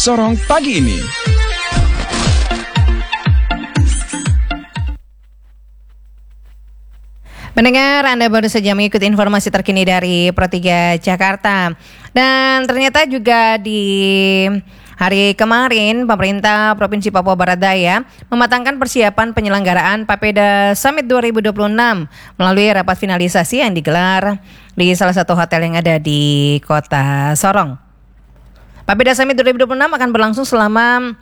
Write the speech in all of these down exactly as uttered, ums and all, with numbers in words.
Sorong pagi ini. Pendengar, Anda baru saja mengikuti informasi terkini dari Pro tiga Jakarta. Dan ternyata juga di hari kemarin, pemerintah Provinsi Papua Barat Daya mematangkan persiapan penyelenggaraan Papeda Summit dua ribu dua puluh enam melalui rapat finalisasi yang digelar di salah satu hotel yang ada di Kota Sorong. Papeda Summit dua ribu dua puluh enam akan berlangsung selama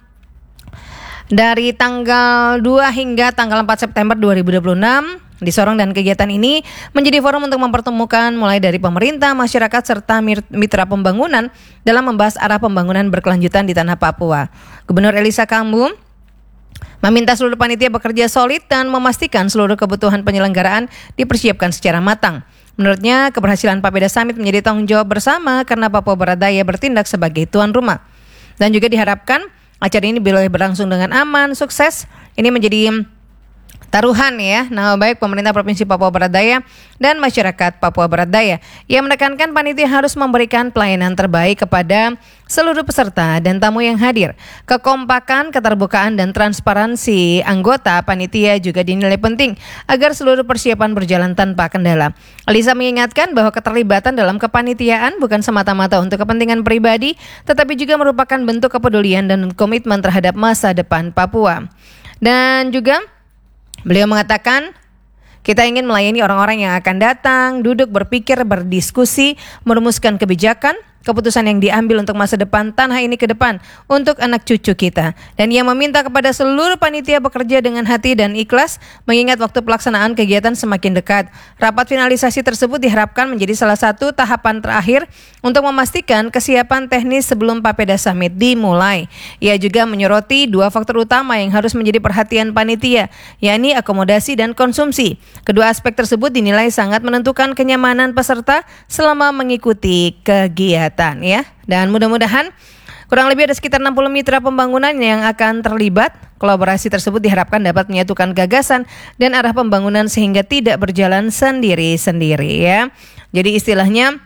dari tanggal dua hingga tanggal empat September dua ribu dua puluh enam di Sorong, dan kegiatan ini menjadi forum untuk mempertemukan mulai dari pemerintah, masyarakat, serta mitra pembangunan dalam membahas arah pembangunan berkelanjutan di tanah Papua. Gubernur Elisa Kambu meminta seluruh panitia bekerja solid dan memastikan seluruh kebutuhan penyelenggaraan dipersiapkan secara matang. Menurutnya, keberhasilan Papeda Summit menjadi tanggung jawab bersama karena Papua Barat Daya bertindak sebagai tuan rumah. Dan juga diharapkan acara ini boleh berlangsung dengan aman, sukses. Ini menjadi taruhan ya, nama baik pemerintah Provinsi Papua Barat Daya dan masyarakat Papua Barat Daya. Ia menekankan panitia harus memberikan pelayanan terbaik kepada seluruh peserta dan tamu yang hadir. Kekompakan, keterbukaan, dan transparansi anggota panitia juga dinilai penting agar seluruh persiapan berjalan tanpa kendala. Alisa mengingatkan bahwa keterlibatan dalam kepanitiaan bukan semata-mata untuk kepentingan pribadi, tetapi juga merupakan bentuk kepedulian dan komitmen terhadap masa depan Papua. Dan juga beliau mengatakan, kita ingin melayani orang-orang yang akan datang, duduk, berpikir, berdiskusi, merumuskan kebijakan, keputusan yang diambil untuk masa depan tanah ini ke depan, untuk anak cucu kita. Dan ia meminta kepada seluruh panitia bekerja dengan hati dan ikhlas, mengingat waktu pelaksanaan kegiatan semakin dekat. Rapat finalisasi tersebut diharapkan menjadi salah satu tahapan terakhir untuk memastikan kesiapan teknis sebelum Papeda Summit dimulai. Ia juga menyoroti dua faktor utama yang harus menjadi perhatian panitia, yakni akomodasi dan konsumsi. Kedua aspek tersebut dinilai sangat menentukan kenyamanan peserta selama mengikuti kegiatan ya. Dan mudah-mudahan kurang lebih ada sekitar enam puluh mitra pembangunan yang akan terlibat. Kolaborasi tersebut diharapkan dapat menyatukan gagasan dan arah pembangunan sehingga tidak berjalan sendiri-sendiri ya. Jadi istilahnya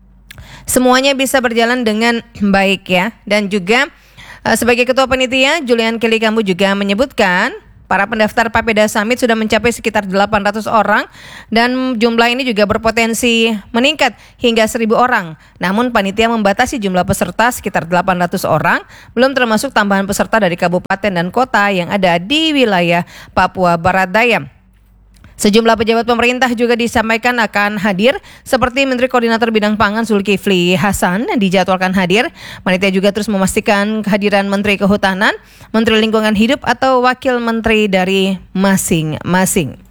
semuanya bisa berjalan dengan baik ya. Dan juga uh, sebagai ketua panitia, Julian Kelly Kambu juga menyebutkan para pendaftar Papeda Summit sudah mencapai sekitar delapan ratus orang dan jumlah ini juga berpotensi meningkat hingga seribu orang. Namun panitia membatasi jumlah peserta sekitar delapan ratus orang, belum termasuk tambahan peserta dari kabupaten dan kota yang ada di wilayah Papua Barat Daya. Sejumlah pejabat pemerintah juga disampaikan akan hadir, seperti Menteri Koordinator Bidang Pangan Zulkifli Hasan dijadwalkan hadir. Panitia juga terus memastikan kehadiran Menteri Kehutanan, Menteri Lingkungan Hidup atau Wakil Menteri dari masing-masing.